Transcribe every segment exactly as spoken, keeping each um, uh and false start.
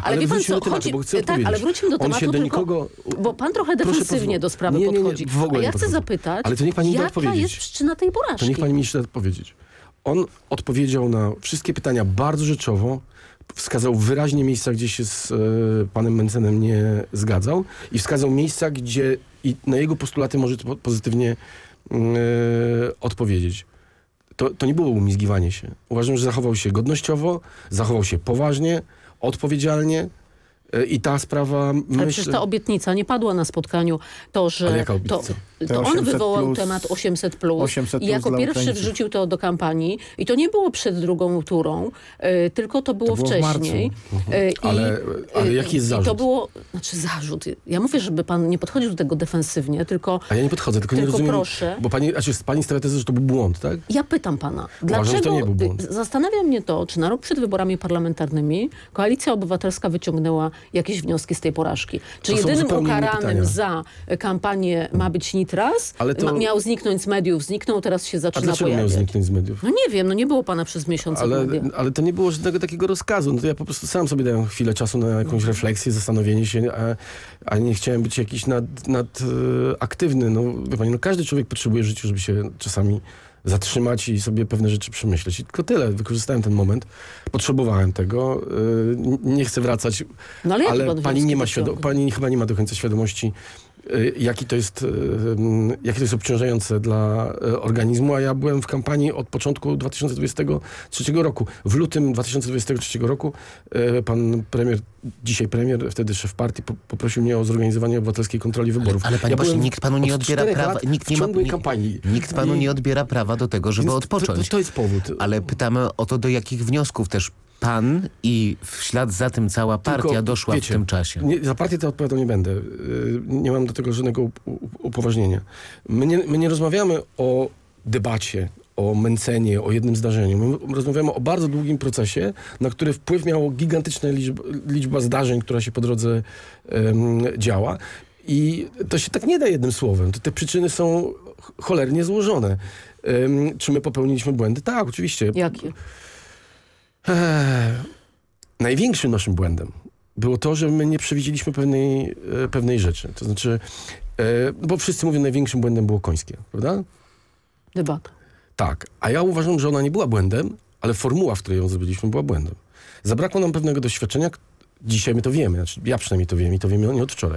ale wie pan wróćmy co, do tematu, chodzi, bo chcę tak, odpowiedzieć. ale wróćmy do On tematu, się do tylko, nikogo... bo pan trochę defensywnie do sprawy nie, nie, nie, podchodzi. w ogóle A ja nie chcę podchodzę. zapytać, Ale to niech pani mi da jaka odpowiedzieć. jest przyczyna tej porażki? To niech pani mi jeszcze da odpowiedzieć. On odpowiedział na wszystkie pytania bardzo rzeczowo, wskazał wyraźnie miejsca, gdzie się z e, panem Mencenem nie zgadzał i wskazał miejsca, gdzie i na jego postulaty może to po- pozytywnie e, odpowiedzieć. To, to nie było umizgiwanie się. Uważam, że zachował się godnościowo, zachował się poważnie, odpowiedzialnie e, i ta sprawa, Ale myślę... przecież ta obietnica nie padła na spotkaniu. To, że Ale jaka to, obietnica? to on osiemset wywołał plus, temat osiemset plus osiemset i plus jako dla pierwszy Ukraińców. wrzucił to do kampanii. I to nie było przed drugą turą, y, tylko to było, To było w marcu. wcześniej. Y, i- Ale- ale y, jaki jest I to zarzut? było, znaczy zarzut. Ja mówię, żeby pan nie podchodził do tego defensywnie, tylko A ja nie podchodzę, tylko, nie Tylko rozumiem... proszę. Bo pani, znaczy, pani stawia tezę, że to był błąd, tak? ja pytam pana, Uważam, że dlaczego... to nie był błąd. Zastanawia mnie to, czy na rok przed wyborami parlamentarnymi Koalicja Obywatelska wyciągnęła jakieś wnioski z tej porażki. Czy To są jedynym zupełnie inne ukaranym pytania. za kampanię ma być Nitras? Ale to- Ma, miał zniknąć z mediów, zniknął, teraz się A zaczyna dlaczego miał pojawiać. zniknąć z mediów? No nie wiem, no nie było pana przez miesiąc w Ale, mediach. ale to nie było żadnego takiego rozkazu. No to ja po prostu sam sobie dałem chwilę czasu na jakąś refleksję, zastanowienie się, a, a nie chciałem być jakiś nad, nad e, aktywny. No, wie pani, no każdy człowiek potrzebuje w życiu, żeby się czasami zatrzymać i sobie pewne rzeczy przemyśleć. I tylko tyle. Wykorzystałem ten moment. Potrzebowałem tego. E, nie chcę wracać, No ale jakie ale pan pani wnioski nie ma wyciągnął? świado- pani chyba nie ma do końca świadomości, e, jaki to jest, e, m, jakie to jest obciążające dla e, organizmu, a ja byłem w kampanii od początku dwa tysiące dwudziestego trzeciego roku. W lutym dwa tysiące dwudziestego trzeciego roku e, pan premier, dzisiaj premier, wtedy szef partii, po, poprosił mnie o zorganizowanie obywatelskiej kontroli wyborów. Ale panie ja pośle, byłem nikt panu nie od odbiera czterech prawa, lat nikt w nie ma ciągłej nie- kampanii. Nikt panu I- nie odbiera prawa do tego, żeby Więc odpocząć. To, to, to jest powód. Ale pytamy o to, do jakich wniosków też pan i w ślad za tym cała partia Tylko, doszła wiecie, w tym czasie. Nie, za partię to odpowiadał nie będę. Yy, Nie mam do tego żadnego up- up- upoważnienia. My nie, my nie rozmawiamy o debacie, o Mencenie, o jednym zdarzeniu. My rozmawiamy o bardzo długim procesie, na który wpływ miało gigantyczna liczba, liczba zdarzeń, która się po drodze em, działa. I to się tak nie da jednym słowem. To te przyczyny są ch- cholernie złożone. Em, czy my popełniliśmy błędy? Tak, oczywiście. Jakie? Eee, największym naszym błędem było to, że my nie przewidzieliśmy pewnej, e, pewnej rzeczy. To znaczy, e, bo wszyscy mówią, największym błędem było końskie, prawda? Debata. Tak. A ja uważam, że ona nie była błędem, ale formuła, w której ją zrobiliśmy, była błędem. Zabrakło nam pewnego doświadczenia. k- Dzisiaj my to wiemy, znaczy ja przynajmniej to wiem i to wiemy nie od wczoraj.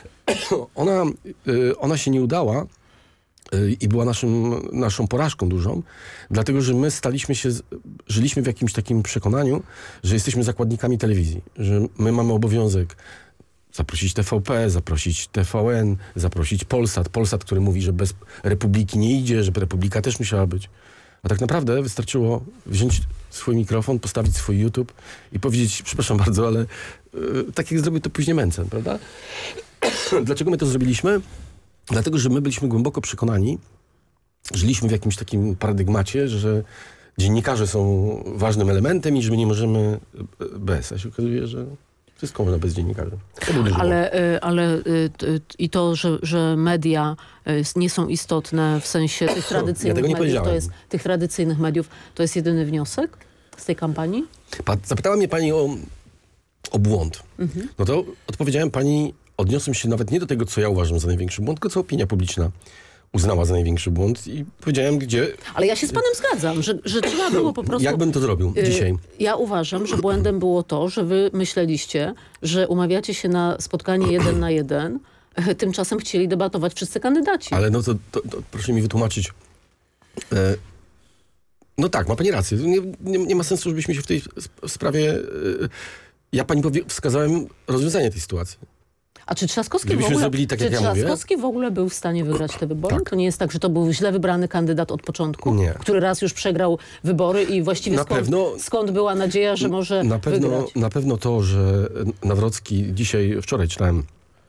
Ona, e, ona się nie udała y, i była naszym, naszą porażką dużą, dlatego, że my staliśmy się, z- żyliśmy w jakimś takim przekonaniu, że jesteśmy zakładnikami telewizji, że my mamy obowiązek zaprosić T V P, zaprosić T V N, zaprosić Polsat. Polsat, który mówi, że bez Republiki nie idzie, że Republika też musiała być. A tak naprawdę wystarczyło wziąć swój mikrofon, postawić swój YouTube i powiedzieć, przepraszam bardzo, ale y, tak jak zrobił to później Mencen, prawda? Dlaczego my to zrobiliśmy? Dlatego, że my byliśmy głęboko przekonani, żyliśmy w jakimś takim paradygmacie, że dziennikarze są ważnym elementem i że my nie możemy y, bez. A się okazuje, że wszystko można bez dziennikarzy. To był duży błąd. Ale, y, ale y, t- i to, że, że media y, nie są istotne w sensie tych tradycyjnych tego nie mediów, to powiedziałem. jest tych tradycyjnych mediów, to jest jedyny wniosek z tej kampanii? Pa- Zapytała mnie pani o, o błąd. Mhm. No to odpowiedziałem pani, odniosłem się nawet nie do tego, co ja uważam za największy błąd, tylko co opinia publiczna uznała za największy błąd i powiedziałem, gdzie, Ale ja się z panem zgadzam, że, że trzeba było po prostu... jak bym to zrobił Y, dzisiaj. Ja uważam, że błędem było to, że wy myśleliście, że umawiacie się na spotkanie jeden na jeden, tymczasem chcieli debatować wszyscy kandydaci. Ale no to, to, to proszę mi wytłumaczyć. E, no tak, ma pani rację. Nie, nie, nie ma sensu, żebyśmy się w tej sp- sprawie... E, ja pani powie, wskazałem rozwiązanie tej sytuacji. A czy Trzaskowski w Gdybyśmy ogóle, zrobili tak, czy jak ja mówię? Trzaskowski w ogóle był w stanie wygrać te wybory? Tak. To nie jest tak, że to był źle wybrany kandydat od początku, Nie. który raz już przegrał wybory i właściwie Na skąd, pewno- skąd była nadzieja, że może Na pewno, wygrać? na pewno to, że Nawrocki dzisiaj, wczoraj czytałem,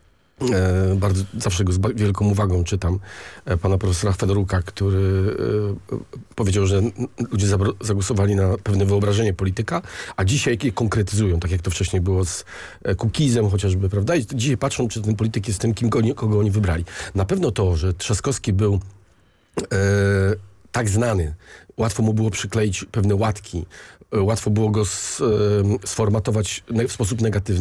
e, bardzo, zawsze go z ba- wielką uwagą czytam, e, pana profesora Fedoruka, który e, powiedział, że n- ludzie zabro- zagłosowali na pewne wyobrażenie polityka, a dzisiaj je konkretyzują, tak jak to wcześniej było z e, Kukizem chociażby, prawda? I dzisiaj patrzą, czy ten polityk jest tym, kim go, oni- kogo oni wybrali. Na pewno to, że Trzaskowski był e, tak znany, łatwo mu było przykleić pewne łatki, e, łatwo było go s, e, sformatować ne- w sposób negatywny.